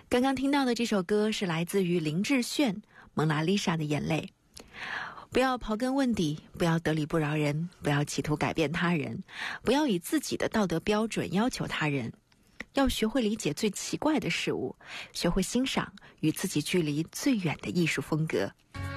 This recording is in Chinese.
刚刚听到的这首歌是来自于林志炫《蒙娜丽莎的眼泪》。不要刨根问底，不要得理不饶人，不要企图改变他人，不要以自己的道德标准要求他人，要学会理解最奇怪的事物，学会欣赏与自己距离最远的艺术风格。